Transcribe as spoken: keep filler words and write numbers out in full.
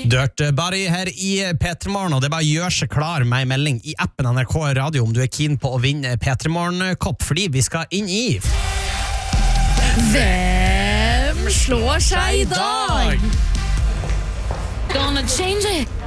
Dirty Body her i P tre Morgen, og det er bare å gjøre seg klar med en melding i appen N R K Radio om du er keen på å vinne P tre Morgen-kopp, fordi vi skal inn i Hvem slår seg i dag? Gonna change it.